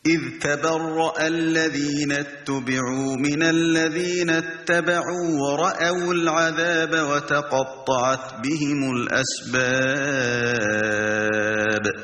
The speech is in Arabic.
إذ تبرأ الذين اتبعوا من الذين اتبعوا ورأوا العذاب وتقطعت بهم الأسباب